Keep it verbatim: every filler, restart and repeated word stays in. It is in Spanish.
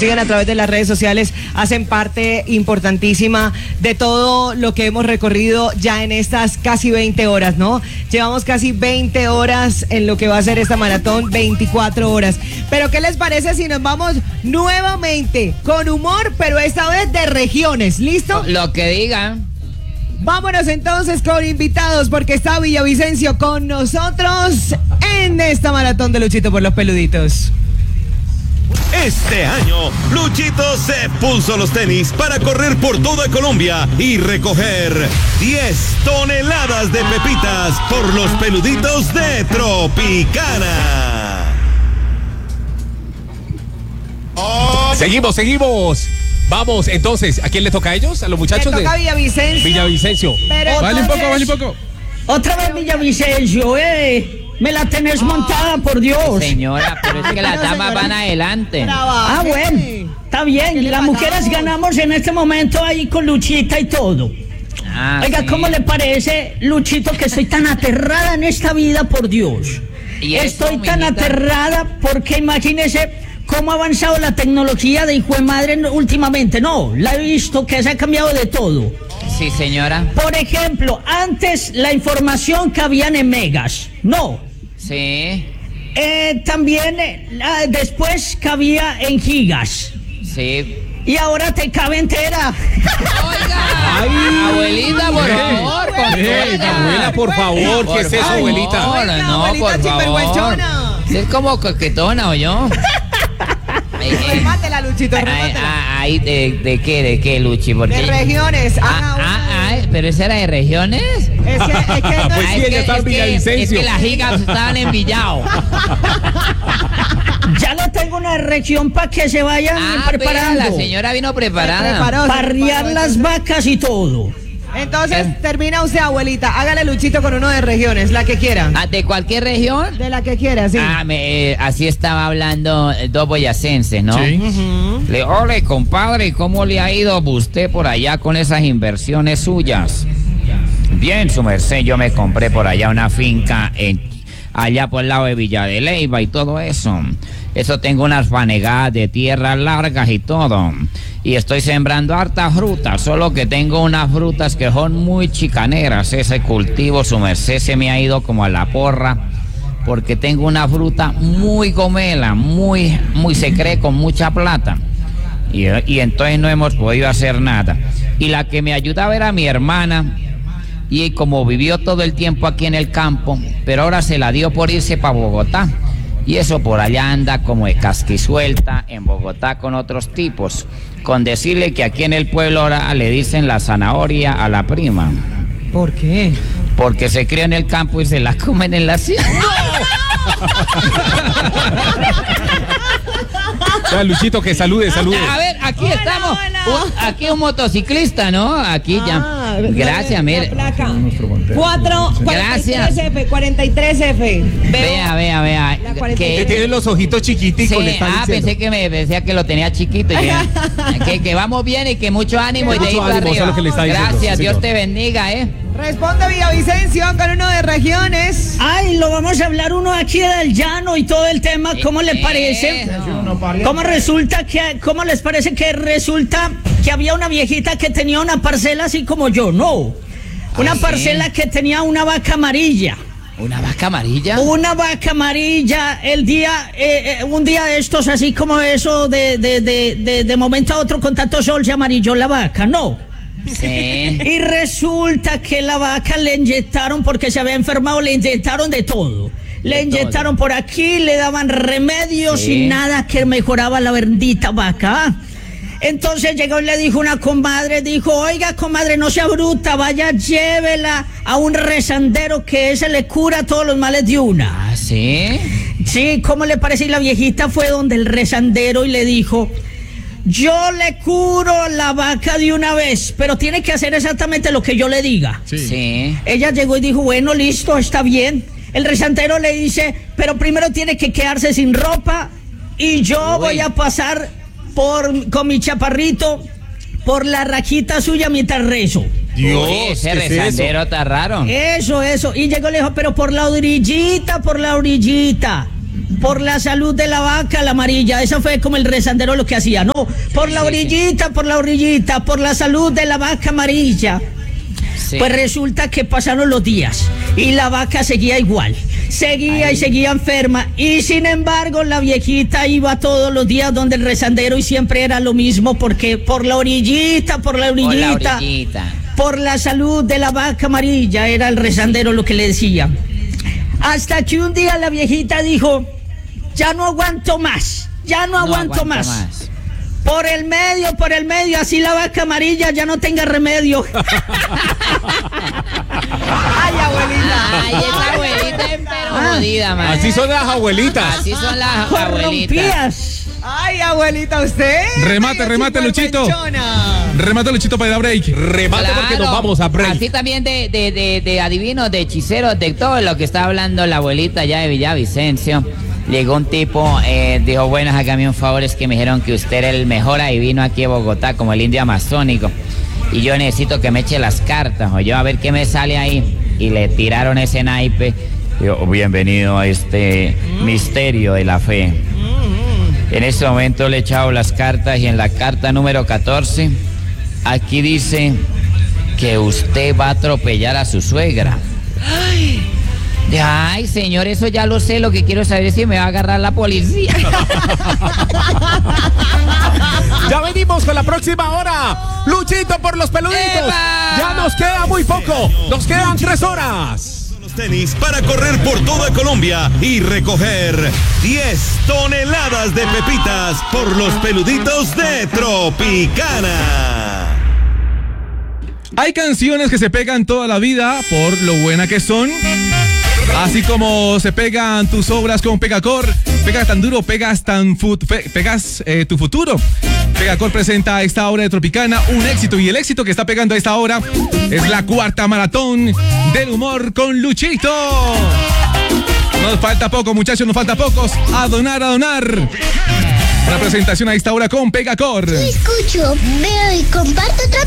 siguen a través de las redes sociales hacen parte importantísima de todo lo que hemos recorrido ya en estas casi veinte horas, ¿no? Llevamos casi veinte horas en lo que va a ser esta maratón, veinticuatro horas. Pero ¿qué les parece si nos vamos nuevamente con humor, pero esta vez de regiones? ¿Listo? Lo que digan. Vámonos entonces con invitados, porque está Villavicencio con nosotros en esta maratón de Luchito por los Peluditos. Este año, Luchito se puso los tenis para correr por toda Colombia y recoger diez toneladas de pepitas por los peluditos de Tropicana. Oh. Seguimos, seguimos. Vamos, entonces, ¿a quién le toca a ellos? ¿A los muchachos le toca de Villavicencio? Villavicencio. Pero vale un poco, vale un poco. Otra vez Villavicencio, eh. Me la tenés oh. montada, por Dios. Señora, pero es que las damas van adelante. Ah, bueno, está bien. Las mujeres ganamos en este momento ahí con Luchita y todo. Ah, Oiga, sí. ¿Cómo le parece, Luchito, que estoy tan aterrada en esta vida, por Dios? ¿Y estoy eso, tan minita? aterrada porque imagínese cómo ha avanzado la tecnología de hijo de madre últimamente. No, la he visto que se ha cambiado de todo. Sí, señora. Por ejemplo, antes la información cabían en megas. No. Sí. Eh, también eh, la, después cabía en gigas. Sí. Y ahora te cabe entera. Oiga, ay, abuelita, por favor. Hey, abuela, por favor, ¿qué es eso, abuelita? Oiga, no, abuelita, por favor. Es como coquetona, ¿o yo? Remátela, Luchito, remátela. Ay, ¿de, de qué, de qué, Luchi? De regiones. Ah, ah, ah, ¿pero esa era de regiones? Es que, es que no pues es, sí, es, que, está es, que, es que las gigas estaban en Villao. Ya le tengo una región para que se vayan ah, preparando. Pero la señora vino preparada. Para arriar las vacas y todo. Entonces, ¿Qué? termina usted, abuelita. Hágale, Luchito, con uno de regiones, la que quiera. Ah, ¿de cualquier región? De la que quiera, sí. Ah, me, eh, así estaba hablando dos boyacenses, ¿no? Sí. Uh-huh. Le, ole, compadre, ¿cómo le ha ido a usted por allá con esas inversiones suyas? Bien, su merced, yo me compré por allá una finca en, allá por el lado de Villa de Leyva y todo eso. Eso tengo unas fanegadas de tierras largas y todo. Y estoy sembrando harta fruta, solo que tengo unas frutas que son muy chicaneras. Ese cultivo, su merced, se me ha ido como a la porra, porque tengo una fruta muy gomela, muy, muy se cree con mucha plata. Y, y entonces no hemos podido hacer nada. Y la que me ayudaba era mi hermana, y como vivió todo el tiempo aquí en el campo, pero ahora se la dio por irse para Bogotá. Y eso por allá anda como de casquisuelta en Bogotá con otros tipos. Con decirle que aquí en el pueblo ahora le dicen la zanahoria a la prima. ¿Por qué? Porque se crió en el campo y se la comen en la ciudad. Ya, Luchito, que salude, salude. A ver, aquí hola, estamos. Hola. Un, aquí un motociclista, ¿no? Aquí ah, ya. Gracias, mire. cuatro, Gracias. cuarenta y tres F, cuarenta y tres F. Vea, vea, vea. Que tiene los ojitos chiquiticos. Sí, le están ah, diciendo. Pensé que me decía que lo tenía chiquito. Y que, que, que vamos bien y que mucho ánimo que y de ahí para arriba. Lo que le está diciendo, Gracias, señor. Dios te bendiga, ¿eh? Responde Villavicencio con uno de regiones. Ay, lo vamos a hablar uno aquí del llano y todo el tema. ¿Cómo eh, le parece? No. ¿Cómo resulta que, cómo les parece que resulta que había una viejita que tenía una parcela así como yo? No. Una ¿Ah, parcela sí? que tenía una vaca amarilla. ¿Una vaca amarilla? Una vaca amarilla, el día, eh, eh, un día de estos, así como eso, de, de, de, de, de momento a otro con tanto sol se amarilló la vaca, no. Sí. Y resulta que la vaca le inyectaron, porque se había enfermado, le inyectaron de todo. Le de inyectaron todo. Por aquí, le daban remedios sí. y nada que mejoraba la bendita vaca. Entonces llegó y le dijo una comadre, dijo, oiga, comadre, no sea bruta, vaya, llévela a un rezandero que ese le cura todos los males de una. ¿Ah, sí? Sí, ¿cómo le parece? Y la viejita fue donde el rezandero y le dijo, yo le curo la vaca de una vez, pero tiene que hacer exactamente lo que yo le diga. Sí. sí. Ella llegó y dijo, bueno, listo, está bien. El rezandero le dice, pero primero tiene que quedarse sin ropa y yo Uy. voy a pasar por con mi chaparrito por la rajita suya mientras rezo. Dios, Uy, ese rezandero es está raro. Eso, eso. Y llegó y le dijo, pero por la orillita, por la orillita. por la salud de la vaca, la amarilla. Eso fue como el rezandero lo que hacía, ¿no? Por la orillita, por la orillita, por la salud de la vaca amarilla. Sí. Pues resulta que pasaron los días y la vaca seguía igual, seguía Ay. y seguía enferma, y sin embargo la viejita iba todos los días donde el rezandero y siempre era lo mismo, porque por la orillita, por la orillita, por la, orillita. Por la salud de la vaca amarilla, era el rezandero lo que le decía. Hasta que un día la viejita dijo, ya no aguanto más, ya no, no aguanto, aguanto más. más. Por el medio, por el medio, así la vaca amarilla ya no tenga remedio. Ay, abuelita. Ay, esa abuelita es pero ah. jodida, man. Así son las abuelitas. Así son las abuelitas. Ay, abuelita, usted. Remate, remate, Luchito. Remate, Luchito, para ir a break. Remate claro, porque nos vamos a break. Así también de, de, de, de adivinos, de hechiceros, de todo lo que está hablando la abuelita ya de Villavicencio. Llegó un tipo, eh, dijo, bueno, hágame un favor, es que me dijeron que usted era el mejor adivino aquí en Bogotá, como el indio amazónico, y yo necesito que me eche las cartas, o yo a ver qué me sale ahí. Y le tiraron ese naipe. Digo, bienvenido a este mm. misterio de la fe. Mm. En este momento le he echado las cartas, y en la carta número catorce, aquí dice que usted va a atropellar a su suegra. Ay. Ay, señor, eso ya lo sé. Lo que quiero saber es si me va a agarrar la policía. Ya venimos con la próxima hora. Luchito por los peluditos. ¡Eva! Ya nos queda muy poco. Nos quedan tres horas. Los tenis para correr por toda Colombia y recoger diez toneladas de pepitas por los peluditos de Tropicana. Hay canciones que se pegan toda la vida por lo buena que son. Así como se pegan tus obras con Pegacor. Pegas tan duro, pegas tan fut, pe, pegas eh, tu futuro. Pegacor presenta a esta hora de Tropicana un éxito, y el éxito que está pegando a esta hora es la cuarta maratón del humor con Luchito. Nos falta poco, muchachos, nos falta pocos. A donar, a donar. Una presentación a esta hora con Pegacor. Yo escucho, veo y comparto